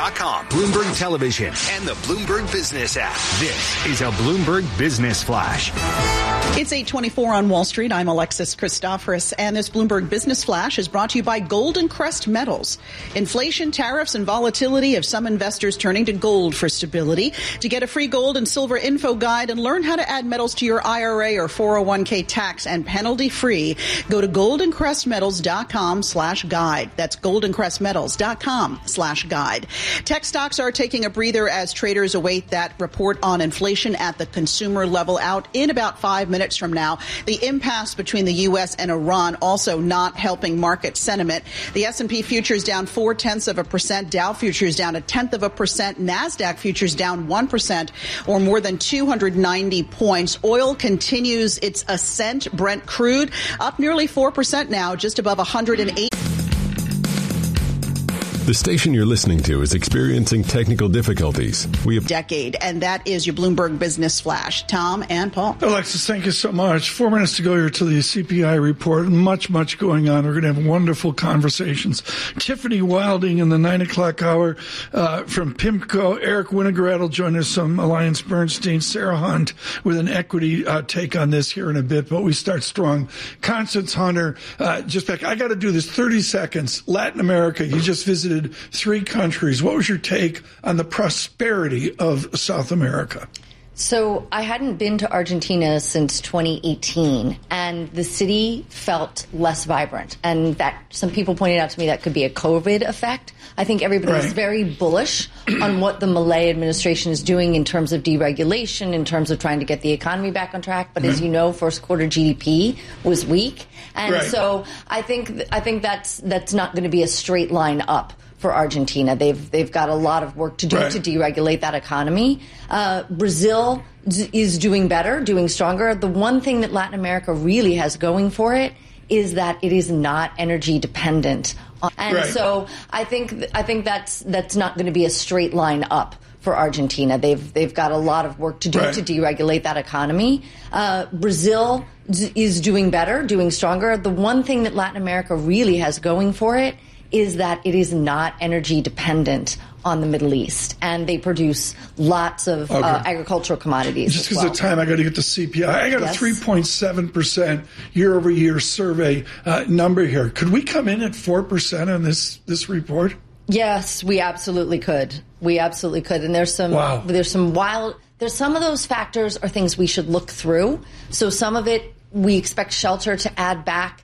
BloombergNews.com, Bloomberg Television, and the Bloomberg Business app. This is a Bloomberg Business Flash. It's 8:24 on Wall Street. I'm Alexis Christoforous, and this Bloomberg Business Flash is brought to you by Golden Crest Metals. Inflation, tariffs, and volatility have some investors turning to gold for stability. To get a free gold and silver info guide and learn how to add metals to your IRA or 401k tax and penalty-free, go to goldencrestmetals.com/guide. That's goldencrestmetals.com/guide. Tech stocks are taking a breather as traders await that report on inflation at the consumer level out in about 5 minutes from now. The impasse between the U.S. and Iran also not helping market sentiment. The S&P futures down 0.4%, Dow futures down 0.1%, NASDAQ futures down 1%, or more than 290 points. Oil continues its ascent. Brent crude up nearly 4% now, just above 108. The station you're listening to is experiencing technical difficulties. We have decade, and that is your Bloomberg Business Flash. Tom and Paul. Alexis, thank you so much. 4 minutes to go here to the CPI report. Much going on. We're going to have wonderful conversations. Tiffany Wilding in the 9 o'clock hour from PIMCO. Eric Winograd will join us from Alliance Bernstein. Sarah Hunt with an equity take on this here in a bit, but we start strong. Constance Hunter, just back. I got to do this 30 seconds. Latin America, you just visited 3 countries. What was your take on the prosperity of South America? So I hadn't been to Argentina since 2018, and the city felt less vibrant. And that some people pointed out to me that could be a COVID effect. I think everybody is very bullish on what the Milei administration is doing in terms of deregulation, in terms of trying to get the economy back on track. But as you know, first quarter GDP was weak. And so I think that's not going to be a straight line up for Argentina. They've got a lot of work to do to deregulate that economy. Brazil is doing better, doing stronger. The one thing that Latin America really has going for it is that it is not energy dependent. And so I think that's not going to be a straight line up for Argentina. They've got a lot of work to do to deregulate that economy. Brazil is doing better, doing stronger. The one thing that Latin America really has going for it is that it is not energy dependent on the Middle East, and they produce lots of agricultural commodities. Just because of time, I got to get the CPI. I got a 3.7% year-over-year survey number here. Could we come in at 4% on this report? Yes, we absolutely could. And there's some some of those factors are things we should look through. So some of it we expect shelter to add back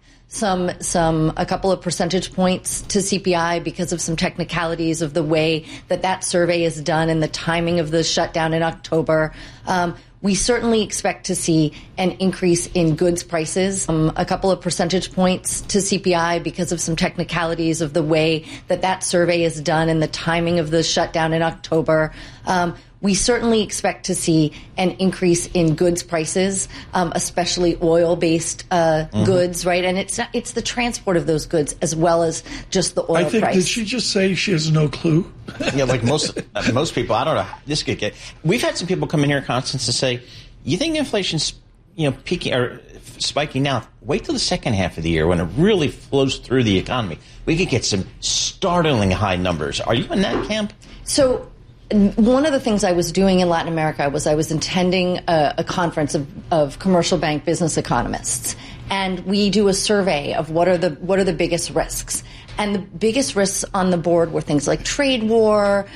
a couple of percentage points to CPI because of some technicalities of the way that survey is done and the timing of the shutdown in October. We certainly expect to see an increase in goods prices, a couple of percentage points to CPI because of some technicalities of the way that survey is done and the timing of the shutdown in October. We certainly expect to see an increase in goods prices, especially oil-based goods, right? And it's the transport of those goods as well as just the oil price. Did she just say she has no clue? Yeah, like most people, I don't know. This could get. We've had some people come in here, Constance, and say, "You think inflation's peaking or spiking now? Wait till the second half of the year when it really flows through the economy. We could get some startling high numbers." Are you in that camp? So one of the things I was doing in Latin America was I was attending a conference of commercial bank business economists, and we do a survey of what are the biggest risks. And the biggest risks on the board were things like trade war,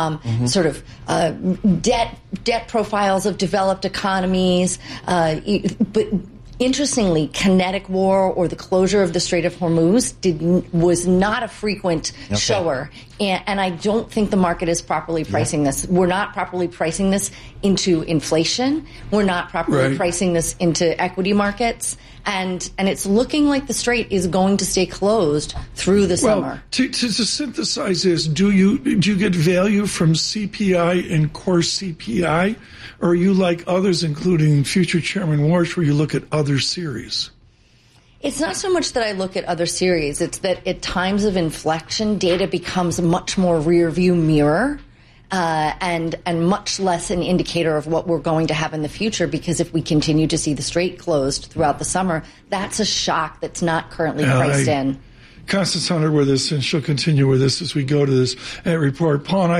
debt profiles of developed economies, but interestingly, kinetic war or the closure of the Strait of Hormuz was not a frequent shower. And I don't think the market is properly pricing this. We're not properly pricing this into inflation. We're not properly pricing this into equity markets. And it's looking like the Strait is going to stay closed through the summer. To synthesize this, do you get value from CPI and core CPI? Or are you like others, including future Chairman Warsh, where you look at other series? It's not so much that I look at other series. It's that at times of inflection, data becomes much more rear view mirror and much less an indicator of what we're going to have in the future, because if we continue to see the Strait closed throughout the summer, that's a shock that's not currently priced in. Constance Hunter with us, and she'll continue with us as we go to this report. Paul and I